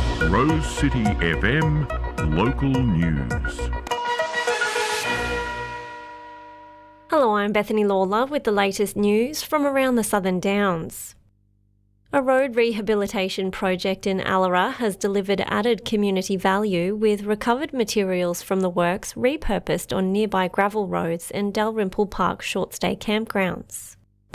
Rose City FM Local News. Hello, I'm Bethany Lawler with the latest news from around the Southern Downs. A road rehabilitation project in Allara has delivered added community value with recovered materials from the works repurposed on nearby gravel roads and Dalrymple Park short-stay campgrounds. The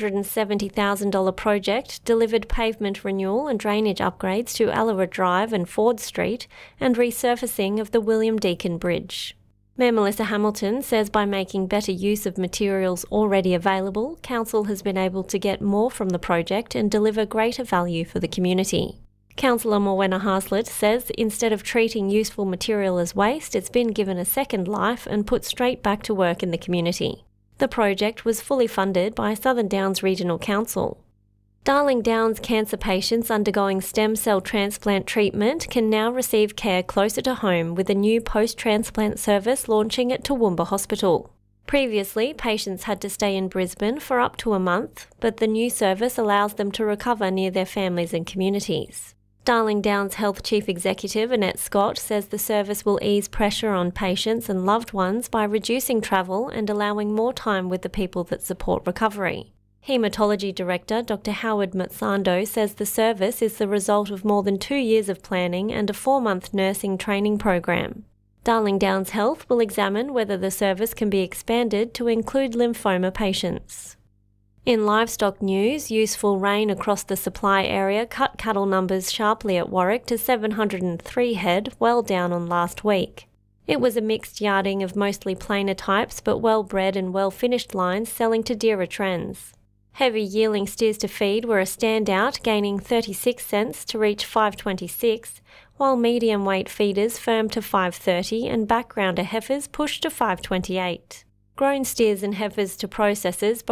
$570,000 project delivered pavement renewal and drainage upgrades to Allara Drive and Ford Street and resurfacing of the William Deakin Bridge. Mayor Melissa Hamilton says by making better use of materials already available, Council has been able to get more from the project and deliver greater value for the community. Councillor Morwenna Haslett says instead of treating useful material as waste, it's been given a second life and put straight back to work in the community. The project was fully funded by Southern Downs Regional Council. Darling Downs cancer patients undergoing stem cell transplant treatment can now receive care closer to home with a new post-transplant service launching at Toowoomba Hospital. Previously, patients had to stay in Brisbane for up to a month, but the new service allows them to recover near their families and communities. Darling Downs Health Chief Executive Annette Scott says the service will ease pressure on patients and loved ones by reducing travel and allowing more time with the people that support recovery. Haematology Director Dr Howard Matsando says the service is the result of more than 2 years of planning and a 4-month nursing training program. Darling Downs Health will examine whether the service can be expanded to include lymphoma patients. In livestock news, useful rain across the supply area cut cattle numbers sharply at Warwick to 703 head, well down on last week. It was a mixed yarding of mostly plainer types but well-bred and well-finished lines selling to dearer trends. Heavy yearling steers to feed were a standout, gaining 36 cents to reach $5.26, while medium weight feeders firmed to $5.30 and backgrounder heifers pushed to $5.28. Grown steers and heifers to processors